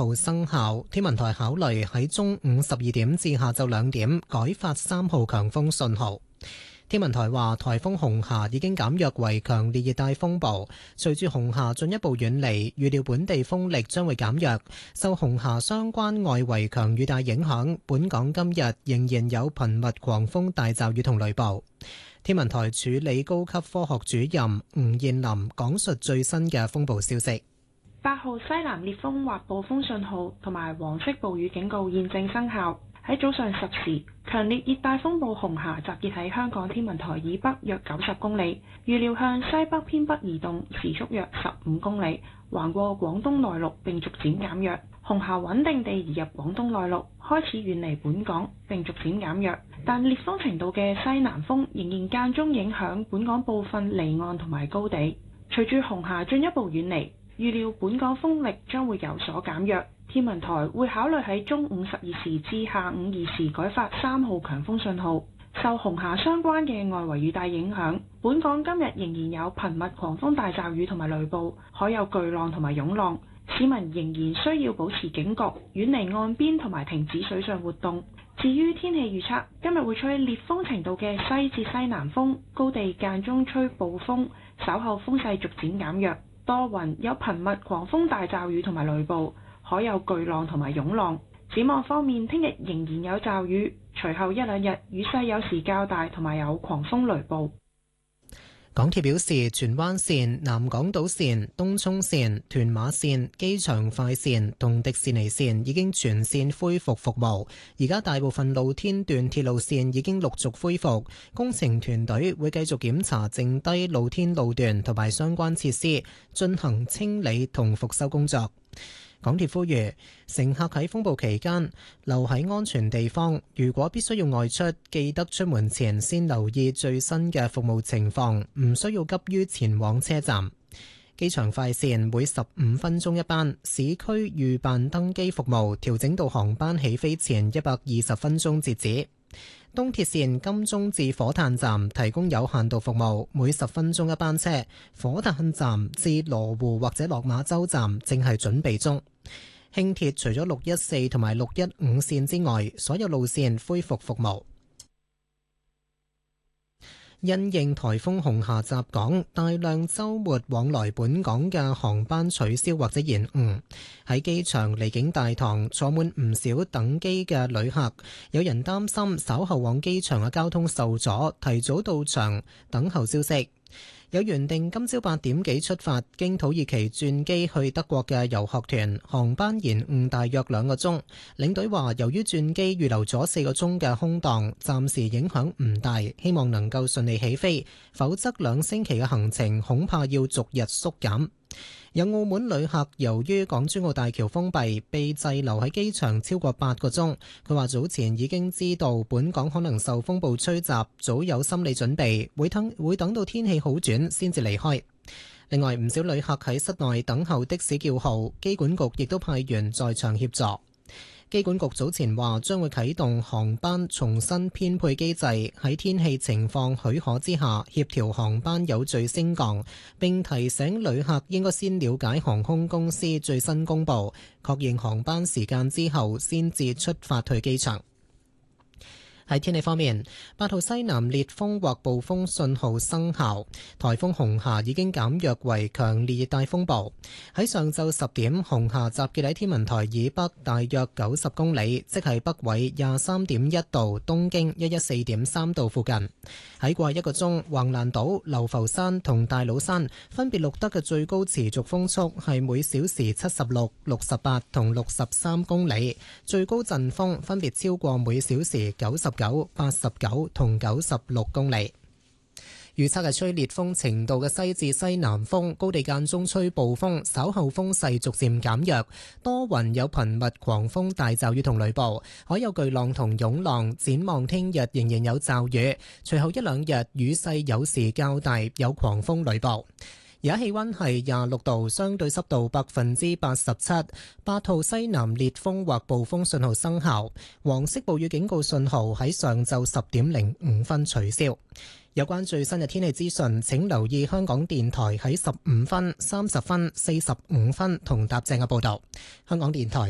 號生效，天文台考慮喺中午12點至下晝2點改發3號強風信號。天文台話，颱風紅霞已經減弱為強烈熱帶風暴，隨住紅霞進一步遠離，預料本地風力將會減弱。受紅霞相關外圍強雨帶影響，本港今日仍然有頻密狂風大驟雨同雷暴。天文台助理高級科學主任吳燕林講述最新嘅風暴消息。 8號西南烈風或暴風信號同埋黃色暴雨警告現正生效。喺早上10時，強烈熱帶風暴紅霞集結喺香港天文台以北約90公里，預料向西北偏北移動，時速約15公里，橫過廣東內陸並逐漸減弱。紅霞穩定地移入廣東內陸，開始遠離本港並逐漸減弱，但烈風程度嘅西南風仍然間中影響本港部分離岸同埋高地。隨住紅霞進一步遠離，預料本港風力將會有所減弱。天文台會考慮喺中午12時至下午2時改發3號強風信號。受紅霞相關嘅外圍雨帶影響，本港今日仍然有頻密狂風大驟雨同埋雷暴，海有巨浪同埋湧浪。市民仍然需要保持警覺，遠離岸邊同埋停止水上活動。至於天氣預測，今日會吹烈風程度嘅西至西南風，高地間中吹暴風，稍後風勢逐漸減弱，多雲，有頻密狂風大驟雨同埋雷暴，海有巨浪同埋湧浪。展望方面，聽日仍然有驟雨，隨後1-2日雨勢有時較大，同埋有狂風雷暴。 港鐵表示，荃灣線、南港島線、東涌線、屯馬線、機場快線同迪士尼線已經全線恢復服務。而家大部分露天段鐵路線已經陸續恢復，工程團隊會繼續檢查剩低露天路段同埋相關設施，進行清理同復修工作。港鐵呼籲乘客喺風暴期間留喺安全地方，如果必須要外出，記得出門前先留意最新嘅服務情況，唔需要急於前往車站。機場快線每15分鐘一班，市區預辦登機服務調整到航班起飛前120分鐘截止。東鐵線金鐘至火炭站提供有限度服務，每10分鐘一班車。火炭站至羅湖或者落馬洲站正係準備中。輕鐵除咗614同埋615線之外，所有路線恢復服務。因應颱風紅霞襲港，大量週末往來本港嘅航班取消或者延誤。喺機場離境大堂坐滿唔少等機嘅旅客，有人擔心稍後往機場嘅交通受阻，提早到場等候消息。有原定今朝8點幾出發，經土耳其轉機去德國嘅遊學團，航班延誤大約2個鐘。領隊話，由於轉機預留咗4個鐘嘅空檔，暫時影響唔大，希望能夠順利起飛，否則2星期嘅行程恐怕要逐日縮減。有澳門旅客由於港珠澳大橋封閉，被滯留喺機場超過8個鐘。佢話早前已經知道本港可能受風暴吹襲，早有心理準備，會等到天氣好轉先至離開。另外，唔少旅客喺室內等候的士叫號，機管局亦都派員在場協助。機管局早前話將會啟動航班重新編配機制，喺天氣情況許可之下協調航班有序升降，並提醒旅客應該先了解航空公司最新公佈，確認航班時間之後先至出發去機場。喺天氣方面，8號西南烈風或暴風信號生效，颱風紅霞已經減弱為強烈熱帶風暴。喺上晝10點，紅霞集結喺天文台以北大約90公里，即係北緯23.1度、東經114.3度附近。喺過去1個鐘，橫瀾島、流浮山同大老山分別錄得嘅最高持續風速係每小時76、68同63公里，最高陣風分別超過每小時99、89同96公里。預測係吹烈風程度嘅西至西南風，高地間中吹暴風，稍後風勢逐漸減弱，多雲有頻密狂風大驟雨同雷暴，海有巨浪同湧浪。展望聽日仍然有驟雨，隨後1-2日雨勢有時較大，有狂風雷暴。而家氣溫係26度，相對濕度87%。8號西南烈風或暴風信號生效，黃色暴雨警告信號喺上晝10點05分取消。有關最新嘅天氣資訊，請留意香港電台喺15分、30分、45分同踏正嘅報導。香港電台